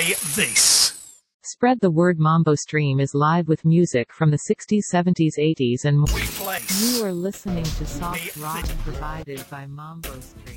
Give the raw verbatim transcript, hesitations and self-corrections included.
play this. Spread the word. Mambo Stream is live with music from the sixties, seventies, eighties and more. We place. You are listening to soft rock provided by Mambo Stream.